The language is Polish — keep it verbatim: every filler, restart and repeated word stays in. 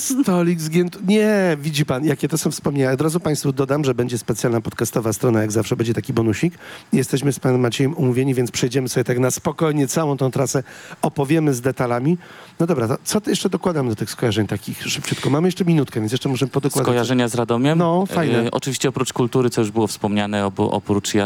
Stolik zgięty. Nie, widzi pan, jakie to są wspomnienia. Od razu państwu dodam, że będzie specjalna podcastowa strona, jak zawsze będzie taki bonusik. Jesteśmy z panem Maciejem umówieni, więc przejdziemy sobie tak na spokojnie całą tą trasę, opowiemy z detalami. No dobra, to co jeszcze dokładam do tych skojarzeń takich szybciutko? Mamy jeszcze minutkę, więc jeszcze możemy podokładać. Skojarzenia z Radomiem? No, fajne. E, oczywiście oprócz kultury, co już było wspomniane, ob, oprócz